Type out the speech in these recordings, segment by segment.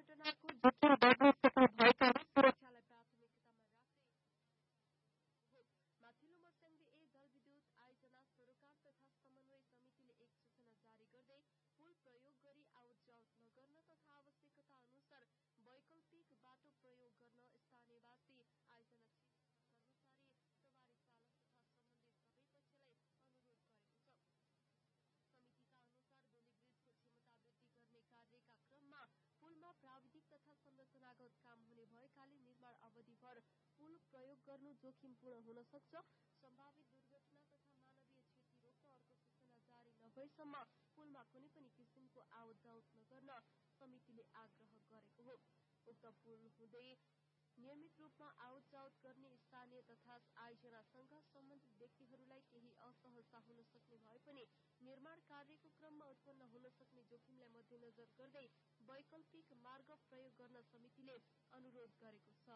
दुर्घटनाको जोखिम बढ्न सक्ने भएकाले सुरक्षालाई प्राथमिकतामा राख्दै माथिल्लो मर्स्याङ्दी ए जलविद्युत आयोजना सरोकार तथा समन्वय समितिले एक सूचना जारी गर्दै पुल प्रयोग गरी आवत जावत नगर्न तथा आवश्यकता अनुसार वैकल्पिक बाटो प्रयोग गर्न स्थानीयवासी आयोजना कर्मचारी सवारी चालक तथा सम्बन्धित सबै पक्षलाई अनुरोध गरेको छ। समितिका अनुसार बेली ब्रिजको क्षमता वृद्धि गर्ने कार्यका क्रममा पुलमा प्राविधिक तथा संरचनागत काम हुने भएकाले निर्माण अवधिभर पुल प्रयोग गर्नु जोखिमपूर्ण हुन सक्छ। सम्भावित दुर्घटना तथा मानवीय क्षति रोक्न अर्को सूचना जारी नभएसम्म पुलमा कुनै पनि किसिमको आवत जावत नगर्न समितिले आग्रह गरेको हो। उक्त पुल हुँदै नियमित रूपमा आवत जावत गर्ने स्थानीय तथा आयोजनासँग सम्बन्धित व्यक्तिहरूलाई केही असहजता हुन सक्ने भए पनि निर्माण कार्यको क्रममा उत्पन्न हुन सक्ने जोखिमलाई मध्यनजर गर्दै वैकल्पिक मार्ग प्रयोग गर्न समितिले अनुरोध गरेको छ।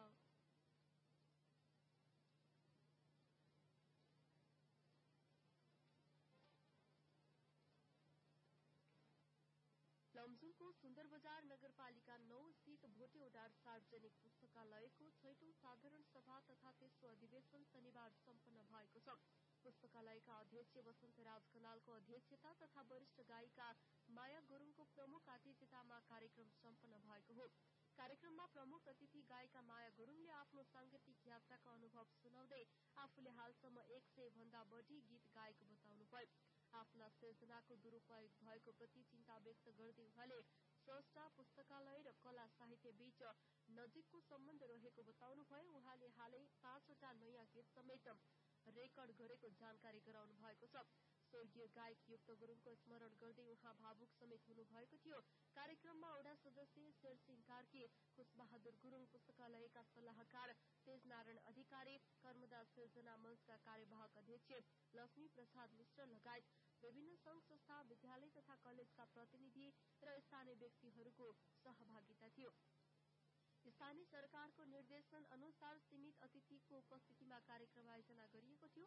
लमजुङको सुन्दर बजार नगरपालिका 9 स्थित भोटे ओडार सार्वजनिक पुस्तकालयको 6औं साधारण सभा तथा तेस्रो अधिवेशन शनिबार सम्पन्न भएको छ। पुस्तकालयका अध्यक्ष वसन्तराज खनालको अध्यक्षता तथा वरिष्ठ गायिका माया गुरुङको प्रमुख आतिथ्यतामा कार्यक्रम सम्पन्न भएको हो। कार्यक्रममा प्रमुख अतिथि गायिका माया गुरुङले आफ्नो सांगीतिक यात्राका अनुभव सुनाउँदै आफूले हालसम्म 100 भन्दा बढी गीत गाएको बताउनुभयो। आफ्ना सिर्जनाको दुरूपयोग भएको प्रति चिन्ता व्यक्त गर्दै उहाँले स्रष्टा पुस्तकालय र कला साहित्य बीच नजिकको सम्बन्ध रहेको बताउनुभयो। उहाँले हालै 5वटा नयाँ गीत समेत रेकर्ड गरेको जानकारी गराउनु भएको छ। स्वर्गीय गायक युक्त गुरुङको स्मरण गर्दै उहाँ भावुक समेत हुनुभएको थियो। कार्यक्रममा वडा सदस्य शेरसिंह कार्की, खुशबहादुर गुरुङ, पुस्तकालयका सल्लाहकार तेजनारायण अधिकारी, कर्मदास सिर्जना मञ्चका कार्यवाहक अध्यक्ष लक्ष्मी प्रसाद मिश्र लगायत विभिन्न संघ संस्था, विद्यालय तथा कलेजका प्रतिनिधि र स्थानीय व्यक्तिहरूको सहभागिता थियो। स्थानीय सरकारको निर्देशन अनुसार सीमित अतिथिको उपस्थितिमा कार्यक्रम आयोजना गरिएको थियो।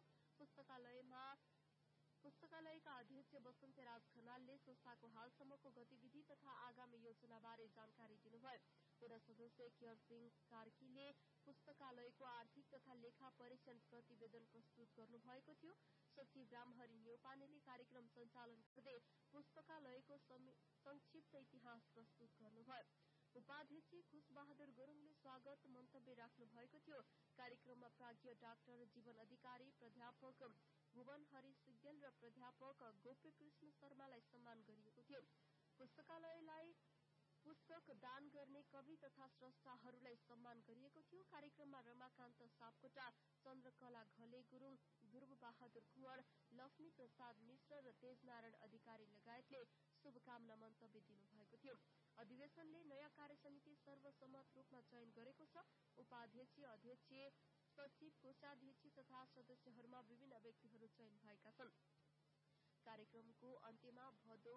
पुस्तकालयका अध्यक्ष वसन्तराज खनालले संस्थाको हालसम्मको गतिविधि तथा आगामी योजनाबारे जानकारी दिनुभयो। वडा सदस्य केयरसिंह कार्कीले पुस्तकालयको आर्थिक तथा लेखा परीक्षण प्रतिवेदन प्रस्तुत गर्नुभएको थियो। सचिव रामहरि न्यौपानेले कार्यक्रम सञ्चालन गर्दै पुस्तकालयको संक्षिप्त इतिहास प्रस्तुत गर्नुभयो। उपाध्यक्ष खुशबहादुर गुरुङले स्वागत मन्तव्य राख्नु भएको थियो। कार्यक्रममा प्राज्ञ डाक्टर जीवन अधिकारी, प्राध्यापक भुवन हरि सिग्देल र प्राध्यापक गोप्यकृष्ण शर्मालाई सम्मान गरिएको थियो। पुस्तकालयलाई पुस्तक दान गर्ने कवि तथा स्रष्टाहरूलाई सम्मान गरिएको थियो। कार्यक्रममा रमाकान्त सापकोटा, चन्द्रकला घले गुरुङ, ध्रुव बहादुर कुँवर, लक्ष्मी प्रसाद मिश्र र तेजनारायण अधिकारी लगायतले शुभकामना मन्तव्य दिनुभएको थियो। अधिवेशनले नयाँ कार्यसमिति सर्वसम्मत रूपमा चयन गरेको छ। उपाध्यक्ष, अध्यक्ष, सचिव, कोषाध्यक्ष तथा सदस्यहरूमा विभिन्न व्यक्तिहरू चयन भएका छन्। कार्यक्रमको अन्त्यमा भदौ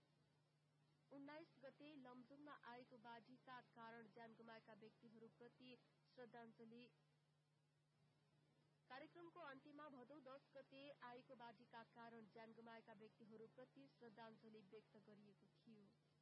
19 गते लमजुङमा आएको बाढीका कारण ज्यान गुमाएका व्यक्तिहरूप्रति श्रद्धाञ्जली कार्यक्रमको अन्त्यमा भदौ 10 गते आएको बाढीका कारण ज्यान गुमाएका व्यक्तिहरूप्रति श्रद्धाञ्जली व्यक्त गरिएको थियो।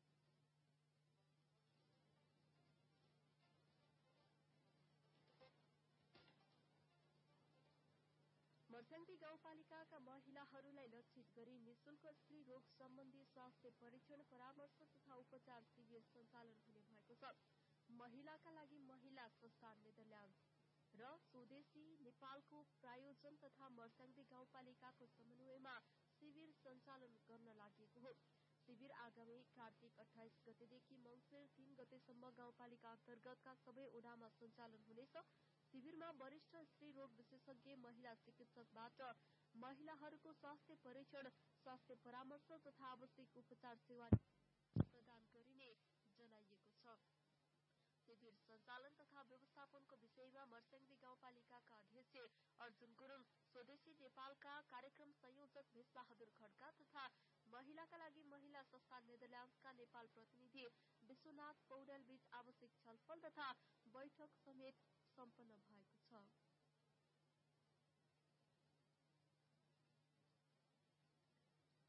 मर्स्याङ्दी गाउँपालिकाका महिलाहरूलाई लक्षित गरी निःशुल्क स्त्री रोग सम्बन्धी स्वास्थ्य परीक्षण, परामर्श तथा उपचार शिविर सञ्चालन हुने भएको छ। महिलाका लागि महिला संस्था नेदरल्यान्ड र स्वदेशी नेपालको प्रायोजन तथा मर्स्याङ्दी गाउँपालिकाको समन्वयमा शिविर सञ्चालन गर्न लागि हो। शिविर आगामी कार्तिक 28 गतेदेखि मङ्सिर 3 गतेसम्म गाउँपालिका अन्तर्गतका सबै ओडामा सञ्चालन हुनेछ। शिविरमा वरिष्ठ स्त्री रोग विशेषज्ञ महिला चिकित्सकबाट महिलाहरूको स्वास्थ्य परीक्षण, स्वास्थ्य परामर्श तथा आवश्यक उपचार सेवा प्रदान गरिने जनाइएको छ। शिविर सञ्चालन तथा व्यवस्थापनको विषयमा मर्स्याङ्दी गाउँपालिकाका अध्यक्ष अर्जुन गुरुङ, स्वदेशी नेपालका कार्यक्रम संयोजक भेषबहादुर खड्का तथा महिलाका लागि महिला संस्था नेदरल्यान्ड्सका नेपाल प्रतिनिधि विश्वनाथ पौडेल बीच आवश्यक छलफल तथा बैठक समेत सम्पन्न भएको छ।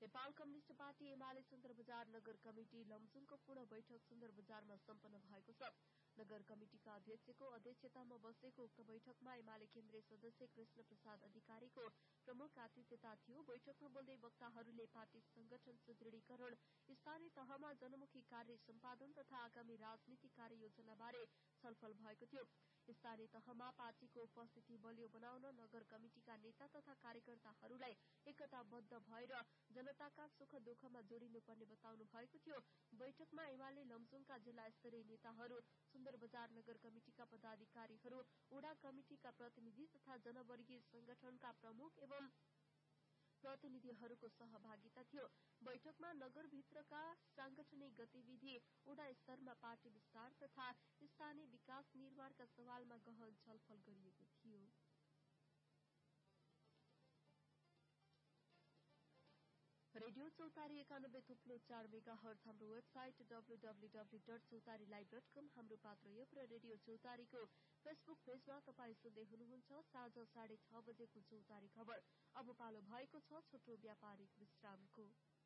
नेपाल कम्युनिस्ट पार्टी एमाले सुन्दरबजार नगर कमिटी लमजुङको पूर्ण बैठक सुन्दरबजारमा सम्पन्न भएको छ। नगर कमिटिका अध्यक्षको अध्यक्षतामा बसेको उक्त बैठकमा एमाले केन्द्रीय सदस्य कृष्ण प्रसाद अधिकारीको प्रमुख आतिथ्यता थियो। बैठकमा बोल्दै वक्ताहरूले पार्टी संगठन सुदृढीकरण, स्थानीय तहमा जनमुखी कार्य सम्पादन तथा आगामी राजनीतिक कार्य योजनाबारे छलफल भएको थियो। स्थानीय तहमा पार्टीको उपस्थिति बलियो बनाउन नगर कमिटिका नेता तथा कार्यकर्ताहरूलाई एकताबद्ध भएर जनताका सुख दुःखमा जोडिनुपर्ने बताउनु भएको थियो। बैठकमा एमाले लमजुङका जिल्ला स्तरीय नेताहरू, सुन्दरबजार नगर कमिटिका पदाधिकारीहरू, उडा कमिटिका प्रतिनिधि तथा जनवर्गीय संगठनका प्रमुख एवं प्रतिनिधिहरूको सहभागिता थियो। बैठकमा नगरभित्रका सांगठनिक गतिविधि, उडा स्तरमा पार्टी विस्तार तथा स्थानीय विकास निर्माणका सवालमा गहन छलफल गरिएको थियो। रेडियो चौतारी 91.4 मेगाहर्ज हाम्रो वेबसाइट www.चौतारीलाइभ.com, हाम्रो पात्र एप र रेडियो चौतारीको फेसबुक पेजमा तपाईँ सुन्दै हुनुहुन्छ साँझ 6:30 बजेको चौतारी खबर। अब पालो भएको छ छोटो व्यापारिक विश्रामको।